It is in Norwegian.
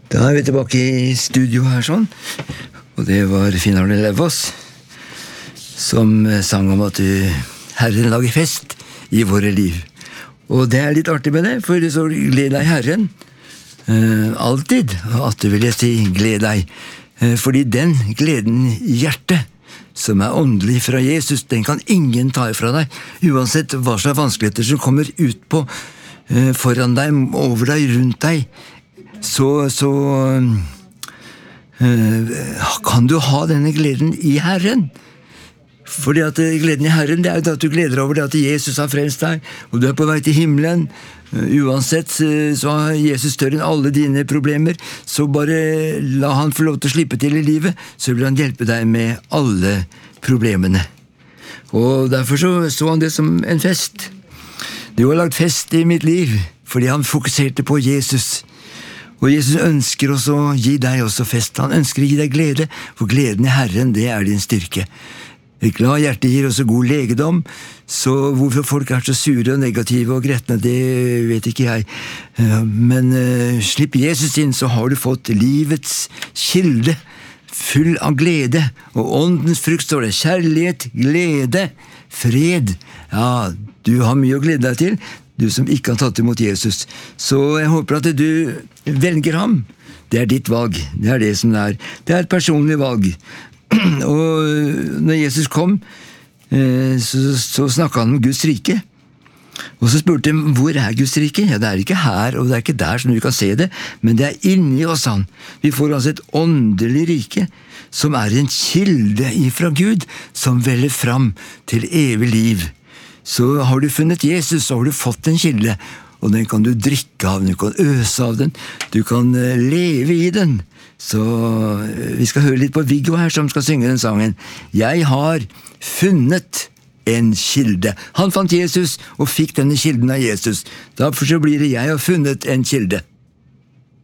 Da vi tilbake i studio her sånn, og det var Finn-Arne Lauvås som sang om at Herren lager fest i våre liv. Og det litt artig med det, for det står gled deg Herren, alltid, at du vil jeg si gled deg, fordi den gleden i hjertet, som åndelig fra Jesus, den kan ingen ta ifra deg, uansett hva slags vanskeligheter som kommer ut på, foran deg, over deg, rundt deg, så kan du ha denne gleden i Herren. Fordi at gleden i Herren, det jo at du gleder over det at Jesus har frelst deg, og du på vei til himmelen. Uansett så har Jesus større enn alle dine problemer, så bare la han få lov til å slippe til i livet, så vil han hjelpe deg med alle problemene. Og derfor så han det som en fest. Du har lagt fest i mitt liv, fordi han fokuserte på Jesus. Og Jesus ønsker også å gi deg også fest. Han ønsker å gi deg glede, for gleden i Herren, det din styrke. Et glad hjerte gir også god legedom, så hvorfor folk så sure og negative og gretne, det vet ikke jeg. Men slipp Jesus inn, så har du fått livets kilde, full av glede, og åndens frukt står det, kjærlighet, glede, fred. Ja, du har mye å glede deg til, du som ikke har tatt imot Jesus. Så jeg håper at du velger ham. Det ditt valg, det det som det Det et personlig valg. Og når Jesus kom, så snakket han om Guds rike. Og så spurte han, hvor Guds rike? Ja, det ikke her, og det ikke der som du kan se det, men det inni oss, han. Vi får altså et åndelig rike, som en kilde ifra Gud, som veller fram til evig liv. Så har du funnet Jesus, så har du fått en kilde, og den kan du drikke av, du kan øse av den, du kan leve i den. Så vi skal høre litt på Viggo her som skal synge den sangen. Jeg har funnet en kilde. Han fant Jesus og fikk denne kilden av Jesus. Derfor så blir det jeg har funnet en kilde.